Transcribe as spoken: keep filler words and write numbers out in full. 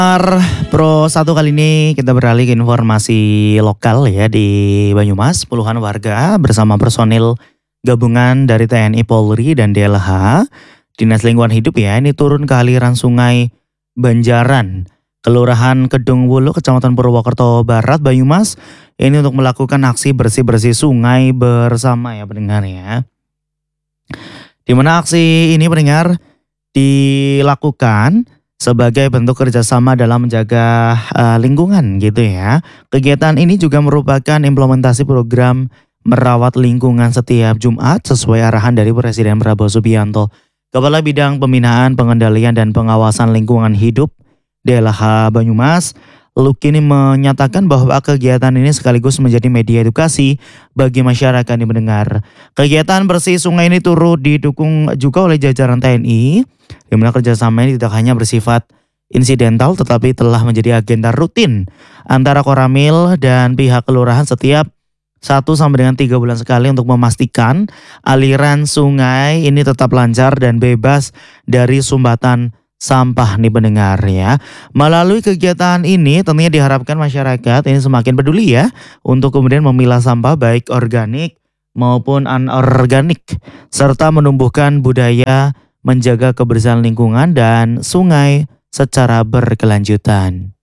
Ar, Pro satu kali ini kita beralih ke informasi lokal ya di Banyumas. Puluhan warga bersama personil gabungan dari T N I Polri dan D L H, Dinas Lingkungan Hidup ya, ini turun ke aliran sungai Banjaran, Kelurahan Kedung Wulu, Kecamatan Purwokerto Barat, Banyumas. Ini untuk melakukan aksi bersih-bersih sungai bersama ya pendengar ya. Di mana aksi ini pendengar dilakukan sebagai bentuk kerjasama dalam menjaga uh, lingkungan gitu ya. Kegiatan ini juga merupakan implementasi program merawat lingkungan setiap Jumat sesuai arahan dari Presiden Prabowo Subianto. Kepala Bidang Pembinaan, Pengendalian dan Pengawasan Lingkungan Hidup D L H Banyumas, Lukini menyatakan bahwa kegiatan ini sekaligus menjadi media edukasi bagi masyarakat yang mendengar. Kegiatan bersih sungai ini turut didukung juga oleh jajaran T N I, di mana kerjasama ini tidak hanya bersifat insidental tetapi telah menjadi agenda rutin antara Koramil dan pihak kelurahan setiap satu sampai dengan tiga bulan sekali untuk memastikan aliran sungai ini tetap lancar dan bebas dari sumbatan sampah nih pendengar ya. Melalui kegiatan ini tentunya diharapkan masyarakat ini semakin peduli ya untuk kemudian memilah sampah baik organik maupun anorganik serta menumbuhkan budaya menjaga kebersihan lingkungan dan sungai secara berkelanjutan.